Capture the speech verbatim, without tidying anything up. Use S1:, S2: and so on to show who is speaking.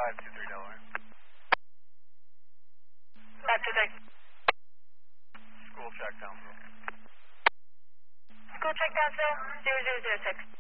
S1: five two three Delaware.
S2: five two three.
S1: School check, Townsville.
S2: School check, Townsville, zero zero zero six.